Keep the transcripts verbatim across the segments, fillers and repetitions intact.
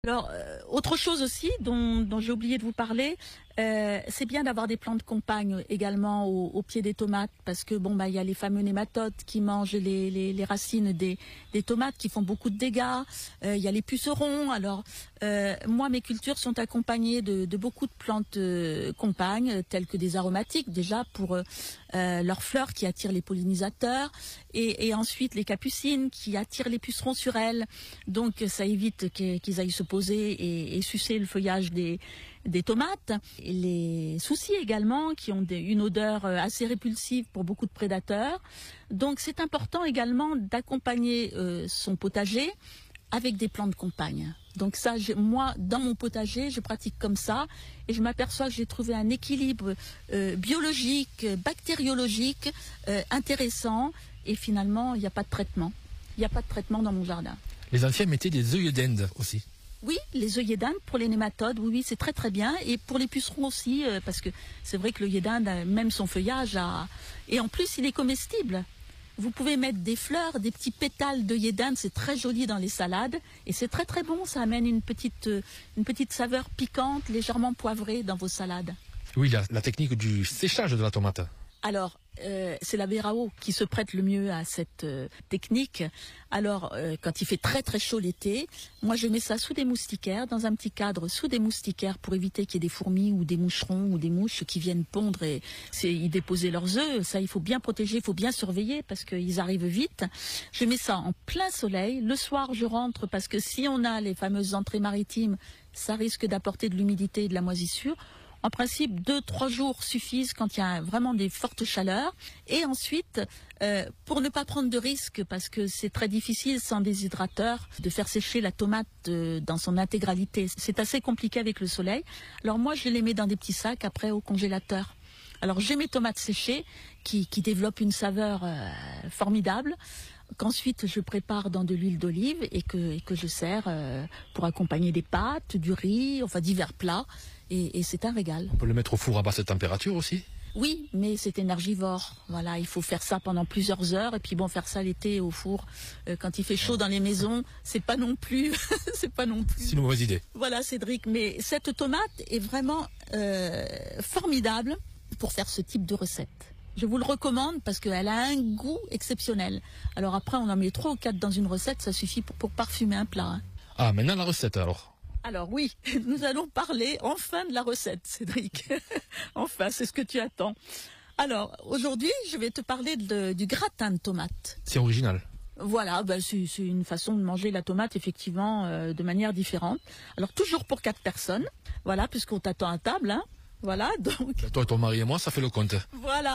Alors, euh, autre chose aussi dont, dont j'ai oublié de vous parler, euh, c'est bien d'avoir des plantes compagnes également au, au pied des tomates, parce que bon bah il y a les fameux nématodes qui mangent les, les, les racines des, des tomates, qui font beaucoup de dégâts. Euh, il y a les pucerons. Alors euh, moi mes cultures sont accompagnées de, de beaucoup de plantes euh, compagnes, telles que des aromatiques déjà pour euh, euh, leurs fleurs qui attirent les pollinisateurs, et, et ensuite les capucines qui attirent les pucerons sur elles. Donc ça évite qu'ils aillent se poser et, et sucer le feuillage des, des tomates. Et les soucis également, qui ont des, une odeur assez répulsive pour beaucoup de prédateurs. Donc c'est important également d'accompagner euh, son potager avec des plantes compagnes. Donc ça, je, moi, dans mon potager, je pratique comme ça, et je m'aperçois que j'ai trouvé un équilibre euh, biologique, bactériologique euh, intéressant, et finalement, il n'y a pas de traitement. Il n'y a pas de traitement dans mon jardin. Les anciens mettaient des œillets d'Inde aussi. Oui, les œillets d'Inde pour les nématodes, oui, oui, c'est très très bien. Et pour les pucerons aussi, euh, parce que c'est vrai que l'œillet d'Inde, même son feuillage, a... et en plus, il est comestible. Vous pouvez mettre des fleurs, des petits pétales d'œillet d'Inde, c'est très joli dans les salades. Et c'est très très bon, ça amène une petite, euh, une petite saveur piquante, légèrement poivrée dans vos salades. Oui, la, la technique du séchage de la tomate. Alors, euh, c'est la Berao qui se prête le mieux à cette euh, technique. Alors, euh, quand il fait très très chaud l'été, moi je mets ça sous des moustiquaires, dans un petit cadre sous des moustiquaires pour éviter qu'il y ait des fourmis ou des moucherons ou des mouches qui viennent pondre et y déposer leurs œufs. Ça, il faut bien protéger, il faut bien surveiller parce qu'ils arrivent vite. Je mets ça en plein soleil. Le soir, je rentre parce que si on a les fameuses entrées maritimes, ça risque d'apporter de l'humidité et de la moisissure. En principe, deux, trois jours suffisent quand il y a vraiment des fortes chaleurs. Et ensuite, euh, pour ne pas prendre de risques, parce que c'est très difficile sans déshydrateur de faire sécher la tomate euh, dans son intégralité. C'est assez compliqué avec le soleil. Alors moi, je les mets dans des petits sacs après au congélateur. Alors j'ai mes tomates séchées qui, qui développent une saveur euh, formidable, qu'ensuite je prépare dans de l'huile d'olive et que, et que je sers euh, pour accompagner des pâtes, du riz, enfin divers plats. Et, et c'est un régal. On peut le mettre au four à basse température aussi? Oui, mais c'est énergivore. Voilà, il faut faire ça pendant plusieurs heures. Et puis bon, faire ça l'été au four, euh, quand il fait chaud dans les maisons, c'est pas non plus, c'est pas non plus. C'est une mauvaise idée. Voilà, Cédric. Mais cette tomate est vraiment euh, formidable pour faire ce type de recette. Je vous le recommande parce qu'elle a un goût exceptionnel. Alors après, on en met trois ou quatre dans une recette, ça suffit pour, pour parfumer un plat. Hein. Ah, maintenant la recette alors. Alors oui, nous allons parler enfin de la recette, Cédric. Enfin, c'est ce que tu attends. Alors, aujourd'hui, je vais te parler de, du gratin de tomate. C'est original. Voilà, ben, c'est une façon de manger la tomate, effectivement, euh, de manière différente. Alors, toujours pour quatre personnes. Voilà, puisqu'on t'attend à table, hein. Voilà, donc... Ben, toi, ton mari et moi, ça fait le compte. Voilà.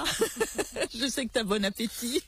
Je sais que tu as bon appétit.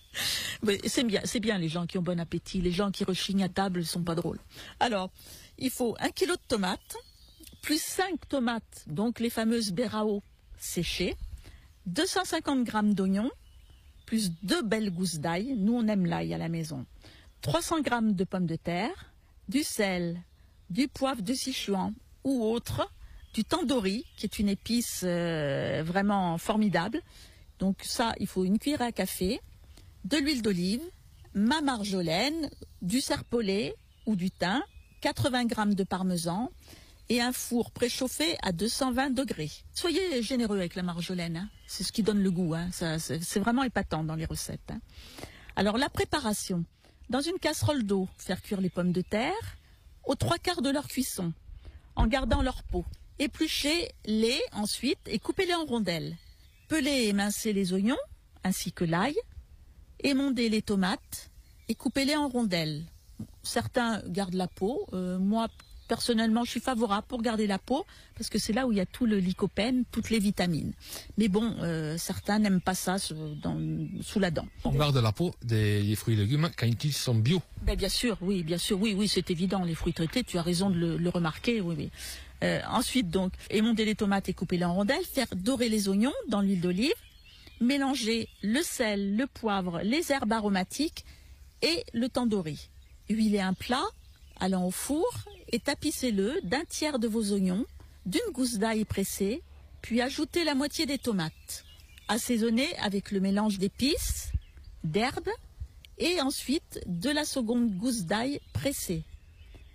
C'est bien, c'est bien les gens qui ont bon appétit. Les gens qui rechignent à table ne sont pas drôles. Alors, il faut un kilo de tomates, plus cinq tomates, donc les fameuses Berao séchées, deux cent cinquante grammes d'oignons, plus deux belles gousses d'ail, nous on aime l'ail à la maison, trois cents grammes de pommes de terre, du sel, du poivre de Sichuan ou autre, du tandoori, qui est une épice euh, vraiment formidable. Donc ça, il faut une cuillère à café, de l'huile d'olive, ma marjolaine, du serpolet ou du thym, quatre-vingts grammes de parmesan et un four préchauffé à deux cent vingt degrés. Soyez généreux avec la marjolaine, hein. C'est ce qui donne le goût, hein. C'est vraiment épatant dans les recettes. Hein. Alors la préparation, dans une casserole d'eau, faire cuire les pommes de terre aux trois quarts de leur cuisson, en gardant leur peau. Épluchez-les ensuite et coupez-les en rondelles. Pelez et émincez les oignons, ainsi que l'ail, émondez les tomates et coupez-les en rondelles. Certains gardent la peau. Euh, moi, personnellement, je suis favorable pour garder la peau parce que c'est là où il y a tout le lycopène, toutes les vitamines. Mais bon, euh, certains n'aiment pas ça sous, dans, sous la dent. On garde la peau des, des fruits et légumes quand ils sont bio. Ben, bien sûr, oui, bien sûr, oui, oui, c'est évident. Les fruits traités, tu as raison de le, le remarquer, oui, oui. Euh, ensuite, donc, émondez les tomates et coupez-les en rondelles, faire dorer les oignons dans l'huile d'olive, mélanger le sel, le poivre, les herbes aromatiques et le tandoori. Huilez un plat, allant au four et tapissez-le d'un tiers de vos oignons, d'une gousse d'ail pressée, puis ajoutez la moitié des tomates. Assaisonnez avec le mélange d'épices, d'herbes et ensuite de la seconde gousse d'ail pressée.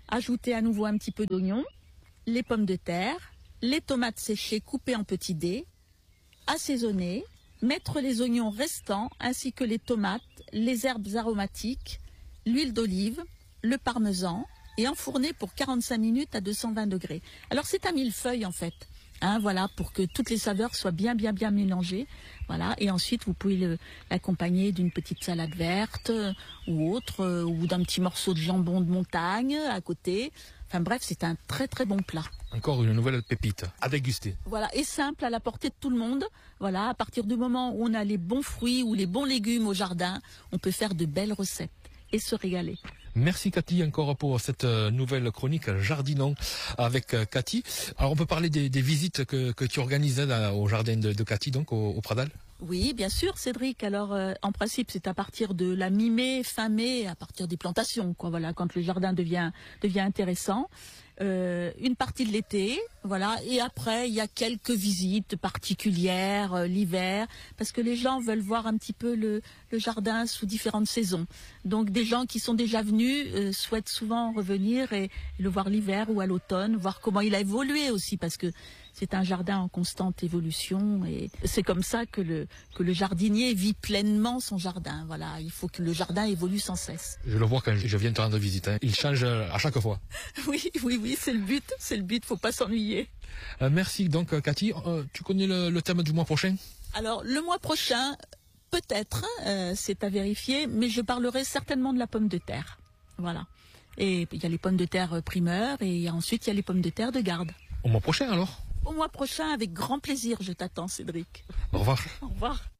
Ajouter à nouveau un petit peu d'oignon, les pommes de terre, les tomates séchées coupées en petits dés, assaisonner, mettre les oignons restants ainsi que les tomates, les herbes aromatiques, l'huile d'olive, le parmesan et enfourner pour quarante-cinq minutes à deux cent vingt degrés. Alors c'est un millefeuille en fait, hein, voilà, pour que toutes les saveurs soient bien bien bien mélangées. Voilà, et ensuite vous pouvez l'accompagner d'une petite salade verte euh, ou autre, euh, ou d'un petit morceau de jambon de montagne à côté. Enfin bref, c'est un très très bon plat. Encore une nouvelle pépite à déguster. Voilà, et simple, à la portée de tout le monde. Voilà, à partir du moment où on a les bons fruits ou les bons légumes au jardin, on peut faire de belles recettes et se régaler. Merci Cathy encore pour cette nouvelle chronique Jardinons avec Cathy. Alors on peut parler des, des visites que, que tu organisais là, au jardin de, de Cathy, donc au, au Pradal? Oui, bien sûr, Cédric. Alors, euh, en principe, c'est à partir de la mi-mai, fin mai, à partir des plantations, quoi. Voilà, quand le jardin devient devient intéressant. Euh, une partie de l'été, voilà, et après il y a quelques visites particulières euh, l'hiver, parce que les gens veulent voir un petit peu le, le jardin sous différentes saisons. Donc des gens qui sont déjà venus euh, souhaitent souvent revenir et, et le voir l'hiver ou à l'automne, voir comment il a évolué aussi, parce que c'est un jardin en constante évolution et c'est comme ça que le, que le jardinier vit pleinement son jardin. Voilà, il faut que le jardin évolue sans cesse. Je le vois quand je viens te rendre visite, hein. Il change à chaque fois. Oui, oui, oui, c'est le but, c'est le but, faut pas s'ennuyer. Euh, merci donc Cathy. Euh, tu connais le, le thème du mois prochain? Alors le mois prochain, peut-être, euh, c'est à vérifier, mais je parlerai certainement de la pomme de terre. Voilà. Et il y a les pommes de terre primeurs et ensuite il y a les pommes de terre de garde. Au mois prochain alors? Au mois prochain, avec grand plaisir, je t'attends, Cédric. Au revoir. Au revoir.